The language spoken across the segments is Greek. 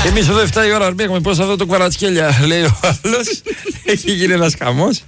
Εμείς εδώ 7 η ώρα έχουμε πώς αυτό το κουαρατσχέλια, λέει ο άλλος. Έχει γίνει ένας χαμός.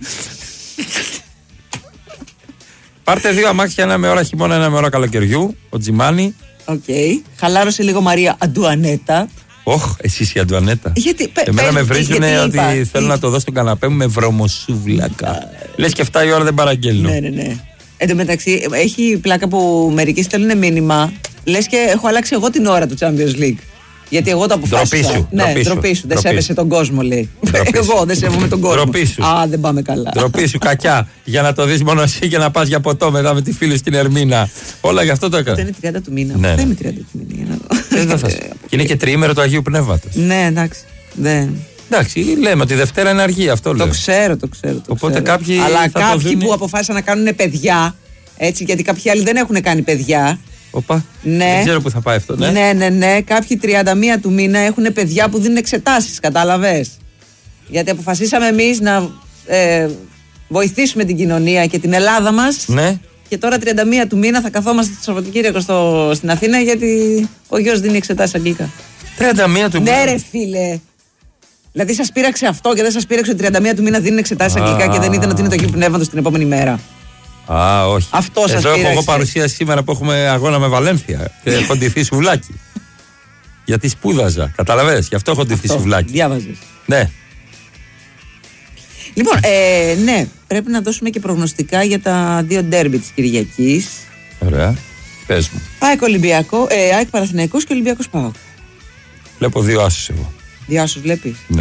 Πάρτε 2 αμάξια, ένα με ώρα χειμώνα, ένα με ώρα καλοκαιριού. Ο Τζιμάνι. Οκ. Χαλάρωσε λίγο Μαρία Αντουανέτα. Όχ, εσείς η Αντουανέτα. Γιατί, εμένα με βρίζουνε ότι θέλω να το δω στον καναπέ μου με βρωμοσούβλακα. Λες και 7 η ώρα δεν παραγγέλνω. Ναι. Εν τω μεταξύ, έχει πλάκα που μερικοί στέλνουν μήνυμα. Λες και έχω αλλάξει εγώ την ώρα του Champions League. Γιατί εγώ το αποφάσισα. Ντροπή σου. Δεν σέβεσαι τον κόσμο, λέει. Εγώ δεν σέβομαι τον κόσμο. Ντροπή σου. Α, δεν πάμε καλά. Ντροπή σου, κακιά. Για να το δεις μόνο εσύ και να πας για ποτό μετά με τη φίλη στην Ερμίνα. Όλα γι' αυτό το έκανα. Είναι 30 του μήνα. Ναι. Δεν είναι 30 του μήνα. Και είναι και τριήμερο του Αγίου Πνεύματος. Ναι, εντάξει. Εντάξει, λέμε ότι Δευτέρα είναι αργή, αυτό λέω. Το ξέρω. Οπότε κάποιοι. Αλλά κάποιοι που αποφάσισαν να κάνουν παιδιά. Έτσι, γιατί κάποιοι άλλοι δεν έχουν κάνει παιδιά. Οπα. Ναι. Δεν ξέρω που θα πάει αυτό, ναι. Ναι. Κάποιοι 31 του μήνα έχουν παιδιά που δίνουν εξετάσεις, κατάλαβες. Γιατί αποφασίσαμε εμείς να βοηθήσουμε την κοινωνία και την Ελλάδα μας. Ναι. Και τώρα 31 του μήνα θα καθόμαστε το Σαββατοκύριακο στην Αθήνα γιατί ο γιος δίνει εξετάσεις αγγλικά. 31 του μήνα. Ναι, ρε φίλε. Δηλαδή σας πείραξε αυτό και δεν σας πείραξε ότι 31 του μήνα δίνουν εξετάσεις αγγλικά και δεν ήταν ότι είναι το Αγίου Πνεύματος την επόμενη μέρα. Α, όχι. Αυτό σας εδώ πείραξε. έχω εγώ παρουσίαση σήμερα που έχουμε αγώνα με Βαλένθια. Και έχω ντυθεί σουβλάκι. Γιατί σπούδαζα. Καταλαβαίνεις, γι' αυτό έχω ντυθεί σουβλάκι. Διάβαζες. Ναι. Λοιπόν, ναι, πρέπει να δώσουμε και προγνωστικά για τα 2 ντέρμπι της Κυριακής. Ωραία. Πες μου. ΑΕΚ Παναθηναϊκός και Ολυμπιακός ΠΑΟΚ. Βλέπω 2 άσους εγώ. 2 άσους βλέπεις. Ναι.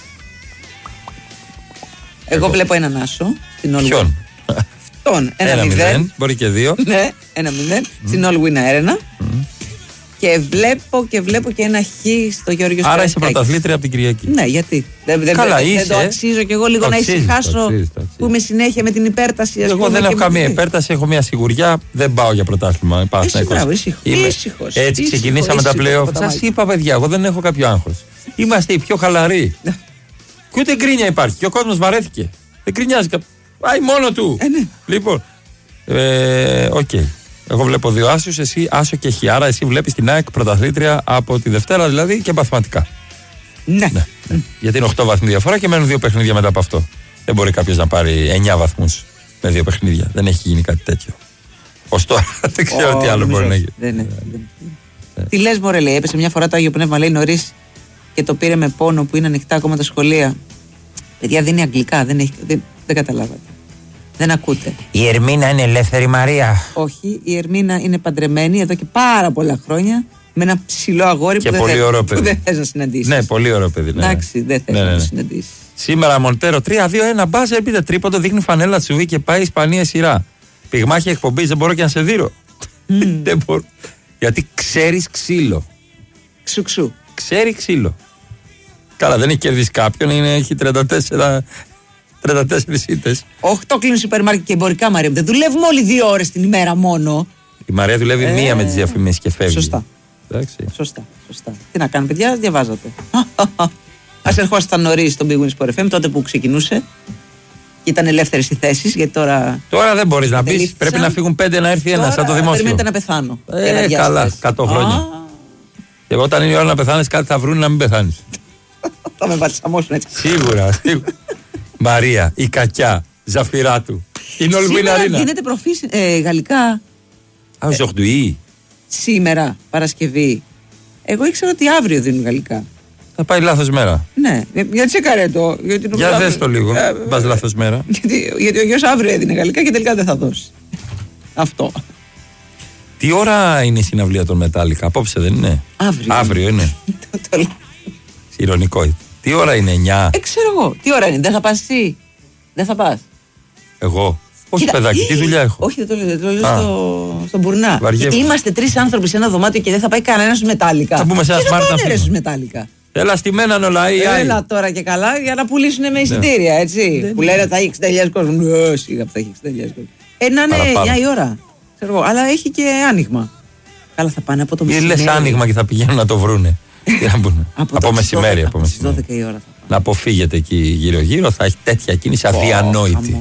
Εγώ βλέπω έναν άσο. Ποιον? Αυτόν. 1-0. Μπορεί και 2. Ναι, 1-0. Στην All Win Arena. Και βλέπω και ένα χ στο Γιώργο Σπυράκη. Άρα είσαι πρωταθλήτρια από την Κυριακή. Ναι, γιατί. Καλά, δεν το αξίζω κι εγώ λίγο να ησυχάσω που είμαι συνέχεια με την υπέρταση. Εγώ δεν έχω καμία υπέρταση, έχω μια σιγουριά. Δεν πάω για πρωτάθλημα. Ήσυχος. Έτσι ξεκινήσαμε τα playoff. Σας είπα, παιδιά, εγώ δεν έχω κάποιο άγχος. Είμαστε οι πιο χαλαροί. Και ούτε γκρίνια υπάρχει. Και ο κόσμος βαρέθηκε. Δεν γκρινιάζει. Πάει μόνο του. Ναι. Λοιπόν. Οκ. Εγώ βλέπω 2 άσους, εσύ άσο και χ. Άρα εσύ βλέπεις την ΑΕΚ πρωταθλήτρια από τη Δευτέρα δηλαδή και παθηματικά. Ναι. Γιατί είναι 8 βαθμοί διαφορά και μένουν 2 παιχνίδια μετά από αυτό. Δεν μπορεί κάποιος να πάρει 9 βαθμούς με 2 παιχνίδια. Δεν έχει γίνει κάτι τέτοιο. Ως τώρα δεν ξέρω τι άλλο μπορεί να γίνει. Τι λες, μωρέ, λέει. Έπεσε μια φορά το Άγιο Πνεύμα, λέει, νωρίς και το πήρε με πόνο που είναι ανοιχτά ακόμα τα σχολεία. Παιδιά, δίνει αγγλικά, δεν καταλάβατε. Δεν ακούτε. Η Ερμίνα είναι ελεύθερη, Μαρία. Όχι, η Ερμίνα είναι παντρεμένη εδώ και πάρα πολλά χρόνια με ένα ψηλό αγόρι και που δεν θες να συναντήσεις. Ναι, πολύ ωραίο παιδί. Ναι. Εντάξει, δεν θες να το συναντήσεις. Σήμερα Μοντέρο 3-2-1 μπάζερ, πείτε τρίποντο, δείχνει φανέλα τσουβί και πάει Ισπανία σειρά. Πυγμάχια εκπομπής, δεν μπορώ και να σε δείρω. Δεν μπορώ. Γιατί ξέρεις ξύλο. Ξουξού. Ξέρει ξύλο. Καλά, δεν έχει κερδίσει κάποιον, έχει 34 ήττες. 8 κλείνουν σούπερ μάρκετ και εμπορικά, Μαρία. Δεν δουλεύουμε όλοι 2 ώρες την ημέρα μόνο. Η Μαρία δουλεύει 1 με τις διαφημίσεις και φεύγει. Σωστά. Εντάξει. Σωστά. Τι να κάνουμε, παιδιά, διαβάζατε. Ας ερχόσασταν νωρίς στον Big Win Sport FM, τότε που ξεκινούσε. Και ήταν ελεύθερες οι θέσεις, γιατί τώρα. Τώρα δεν μπορείς να μπεις. Πρέπει να φύγουν 5 να έρθει ένα, σαν το δημόσιο. Περιμένετε να πεθάνω. Καλά, 100 χρόνια. Και όταν είναι η ώρα να πεθάνεις, κάτι θα βρουν να μην πεθάνεις. Θα με βαλσαμώσουν έτσι. Σίγουρα. Μαρία, η κακιά, Ζαφυράτου. Είναι όλη Σήμερα Αρήνα. γίνεται προφή γαλλικά. Aujourd'hui. Σήμερα, Παρασκευή. Εγώ ήξερα ότι αύριο δίνουν γαλλικά. Θα πάει λάθος μέρα. Ναι, για τσεκάρε το. Για δες το λίγο. Πας λάθος μέρα. Γιατί ο γιος αύριο έδινε γαλλικά και τελικά δεν θα δώσει. Αυτό. Τι ώρα είναι η συναυλία των Μετάλλικα, απόψε δεν είναι? Αύριο είναι. Ηρωνικό. Τι ώρα είναι, 9? Ξέρω εγώ. Τι ώρα είναι, δεν θα πας εσύ? Δεν θα πας? Εγώ? Όχι, παιδάκι, τι δουλειά έχω? Όχι, δεν το λέω στον Μπουρνά. Είμαστε 3 άνθρωποι σε ένα δωμάτιο και δεν θα πάει κανένας στους Μετάλλικα. Θα μπούμε σε ένα smart να φύγουμε. Μετάλλικα. Έλα στημέναν όλα. Έλα τώρα και καλά για να πουλήσουν με εισιτήρια, έτσι. Που λένε θα έχει 60.000 κόσμο. Σίγα που θα έχει 60.000 κόσμο. Να είναι 9 η ώρα. Αλλά έχει και άνοιγμα. Καλά, θα πάνε από το μεσημέρι. Ή λες άνοιγμα και θα πηγαίνουν να το βρούνε. Από μεσημέρι. Από τις 12 η ώρα. Να αποφύγετε εκεί γύρω-γύρω, θα έχει τέτοια κίνηση αδιανόητη.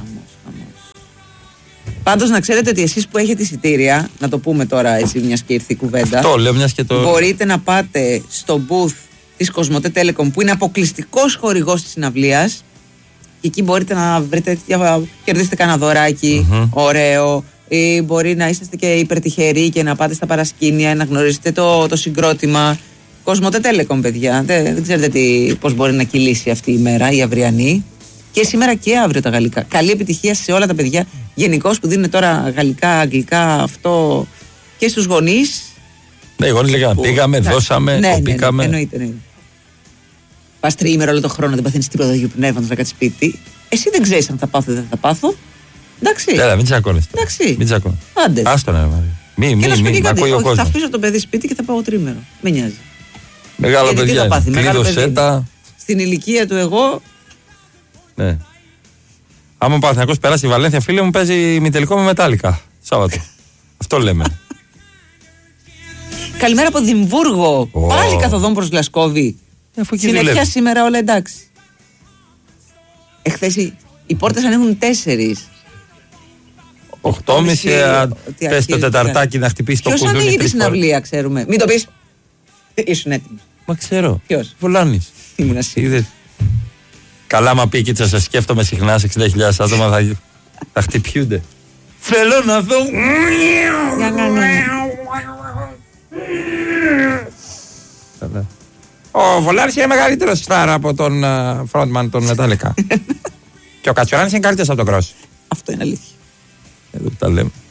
Πάντως να ξέρετε ότι εσείς που έχετε εισιτήρια, να το πούμε τώρα έτσι μιας και ήρθε η κουβέντα. Αυτό λέω, μιας και το. Μπορείτε να πάτε στο booth της Κοσμοτέ Telecom, που είναι αποκλειστικός χορηγός της συναυλίας. Και εκεί μπορείτε να βρείτε, κερδίσετε κανένα δωράκι ωραίο, ή μπορεί να είσαστε και υπερτυχεροί και να πάτε στα παρασκήνια, να γνωρίσετε το συγκρότημα. Κοσμοτέ Telecom, παιδιά. Δεν ξέρετε πώς μπορεί να κυλήσει αυτή η μέρα, η αυριανή. Και σήμερα και αύριο τα γαλλικά. Καλή επιτυχία σε όλα τα παιδιά γενικώς που δίνουν τώρα γαλλικά, αγγλικά, αυτό και στους γονείς. Ναι, οι γονείς λέγανε πήγαμε, δώσαμε, κοπήκαμε. Εννοείται. Πας τριήμερο όλο το χρόνο, δεν παθαίνεις τίποτα του πνεύματος να κάτσεις σπίτι. Εσύ δεν ξέρεις αν θα πάθω ή δεν θα πάθω. Εντάξει. Έλα, μην τσακώνεσαι. Μην τσακώνεσαι. Άντε. Άστο να μη, θα αφήσω το παιδί σπίτι και θα πάω τρίμερο. Με νοιάζει. Μεγάλο παιδιά. Κλείδωσέ τα. Στην ηλικία του εγώ. Ναι. Άμα ο Παναθηναϊκός περάσει η Βαλένθια, φίλε μου, παίζει ημιτελικό με Μετάλλικα. Σάββατο. Αυτό λέμε. Καλημέρα από Δημβούργο. Πάλι καθοδόν προς Γλασκόβη. Συνεχεία σήμερα, όλα εντάξει. Εχθές οι πόρτες ανοίγουν 4. 8.30 πες το τεταρτάκι να χτυπήσει το κουδούνι. Ποιος ανοίγει τη συναυλία, ξέρουμε. Μην το πεις. Ήσουν έτοιμος. Μα ξέρω. Ποιος? Βολάνης. Ήμουν σίγουρη. Καλά, μα πει και σας σκέφτομαι συχνά σε 60.000 άτομα θα χτυπιούνται. Θέλω να δω. Ο Βολάνης είναι μεγαλύτερος στάρα από τον frontman των Metallica. Και ο Κατσουράνης είναι καλύτερος από τον Cross. Αυτό είναι αλήθεια. Εδώ τα λέμε.